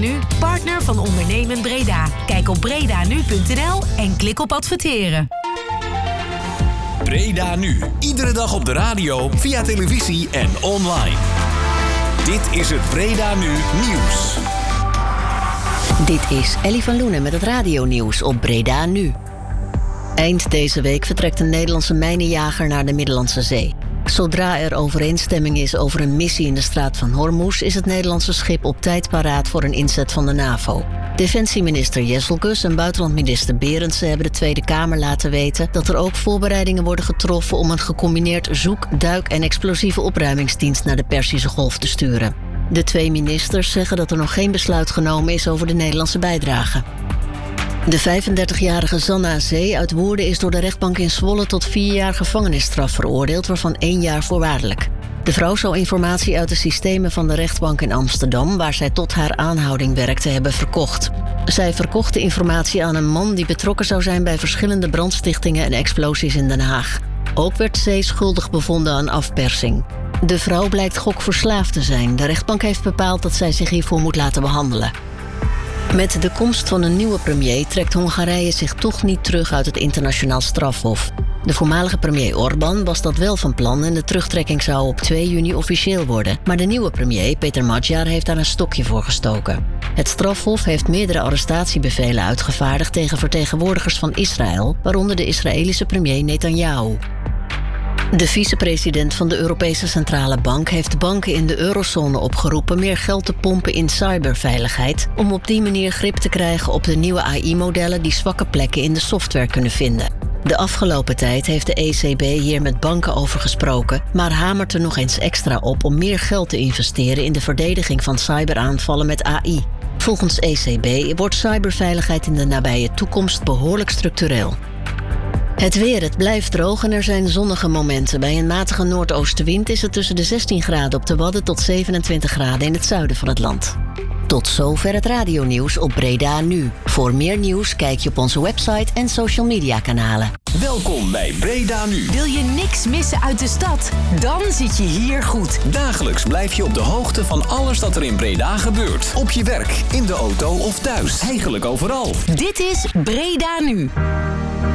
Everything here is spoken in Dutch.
Nu, partner van Ondernemend Breda. Kijk op bredanu.nl en klik op adverteren. Breda Nu. Iedere dag op de radio, via televisie en online. Dit is het Breda Nu nieuws. Dit is Ellie van Loenen met het radionieuws op Breda Nu. Eind deze week vertrekt een Nederlandse mijnenjager naar de Middellandse Zee. Zodra er overeenstemming is over een missie in de straat van Hormuz, is het Nederlandse schip op tijd paraat voor een inzet van de NAVO. Defensieminister Jesselgus en buitenlandminister Berendsen hebben de Tweede Kamer laten weten dat er ook voorbereidingen worden getroffen om een gecombineerd zoek-, duik- en explosieve opruimingsdienst naar de Perzische Golf te sturen. De twee ministers zeggen dat er nog geen besluit genomen is over de Nederlandse bijdrage. De 35-jarige Zanna Zee uit Woerden is door de rechtbank in Zwolle tot 4 jaar gevangenisstraf veroordeeld, waarvan 1 jaar voorwaardelijk. De vrouw zou informatie uit de systemen van de rechtbank in Amsterdam, waar zij tot haar aanhouding werkte, hebben verkocht. Zij verkocht de informatie aan een man die betrokken zou zijn bij verschillende brandstichtingen en explosies in Den Haag. Ook werd Zee schuldig bevonden aan afpersing. De vrouw blijkt gokverslaafd te zijn. De rechtbank heeft bepaald dat zij zich hiervoor moet laten behandelen. Met de komst van een nieuwe premier trekt Hongarije zich toch niet terug uit het internationaal strafhof. De voormalige premier Orbán was dat wel van plan en de terugtrekking zou op 2 juni officieel worden. Maar de nieuwe premier, Peter Magyar, heeft daar een stokje voor gestoken. Het strafhof heeft meerdere arrestatiebevelen uitgevaardigd tegen vertegenwoordigers van Israël, waaronder de Israëlische premier Netanyahu. De vicepresident van de Europese Centrale Bank heeft banken in de eurozone opgeroepen meer geld te pompen in cyberveiligheid, om op die manier grip te krijgen op de nieuwe AI-modellen die zwakke plekken in de software kunnen vinden. De afgelopen tijd heeft de ECB hier met banken over gesproken, maar hamert er nog eens extra op om meer geld te investeren in de verdediging van cyberaanvallen met AI. Volgens ECB wordt cyberveiligheid in de nabije toekomst behoorlijk structureel. Het weer, het blijft droog en er zijn zonnige momenten. Bij een matige noordoostenwind is het tussen de 16 graden op de Wadden tot 27 graden in het zuiden van het land. Tot zover het radionieuws op Breda Nu. Voor meer nieuws kijk je op onze website en social media kanalen. Welkom bij Breda Nu. Wil je niks missen uit de stad? Dan zit je hier goed. Dagelijks blijf je op de hoogte van alles dat er in Breda gebeurt. Op je werk, in de auto of thuis. Eigenlijk overal. Dit is Breda Nu.